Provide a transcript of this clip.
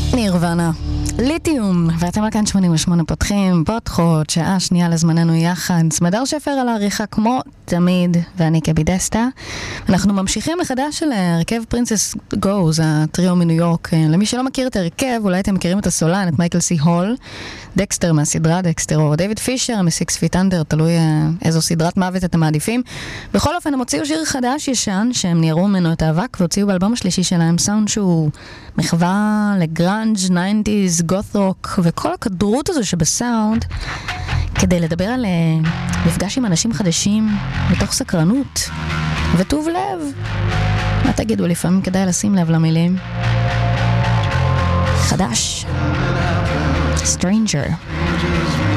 נירוונה, ליתיום, ואתם על כאן 88 פותחות, שעה שנייה לזמננו יחד. סמדר שפר על העריכה כמו תמיד, ואני כבידסטה. אנחנו ממשיכים מחדש של הרכב פרינסס גוז, הטריו מניו יורק. למי שלא מכיר את הרכב, אולי אתם מכירים את הסולן, את מייקל סי הול, דקסטר מהסדרה דקסטר, או דיוויד פישר מ-Six Feet Under, תלוי איזו סדרת מוות אתם מעדיפים. בכל אופן, הם הוציאו שיר חדש ישן, שהם ניערו ממנו את האבק, והוציאו באלבום השלישי שלהם סאונד שהוא מחווה לגרנג' 90s, גות'רוק, וכל הכדרות הזו שבסאונד, כדי לדבר על מפגש עם אנשים חדשים, מתוך סקרנות וטוב לב. מה תגידו, לפעמים כדאי לשים לב למילים. חדש, Stranger.